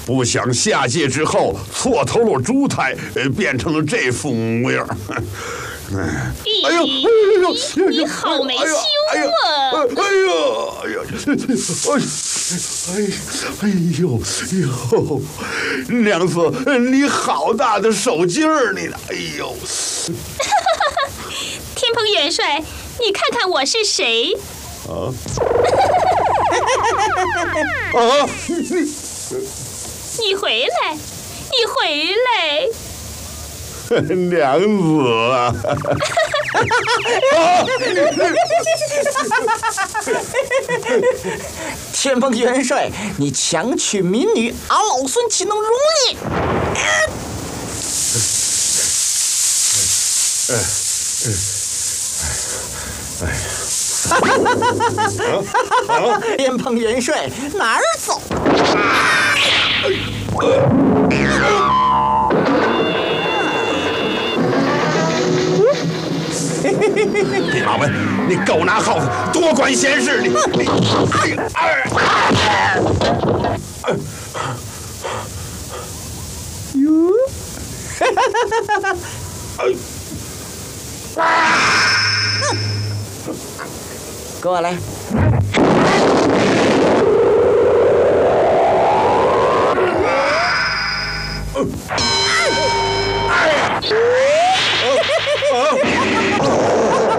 不想下界之后错投了猪胎，变成了这副模样。 哎呦！你好没羞啊！ 娘子，你好大的手劲儿，你！哎呦！ 天蓬元帅，你看看我是谁？你回来，你回来！ 娘子啊！ 天蓬元帅，你强娶民女，俺老孙岂能容你？天蓬元帅哪儿走？ 弼马温，你狗拿耗子，多管闲事！你！ 哟！过来。